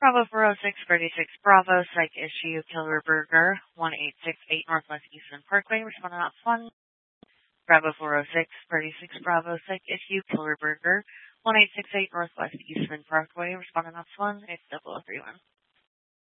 Bravo 406, 36 Bravo, Psych Issue, Killer Burger, 1868 Northwest Eastman Parkway, responding out 1. Bravo 406, 36 Bravo, Psych Issue, Killer Burger, 1868 Northwest Eastman Parkway, responding out 1, it's 0031.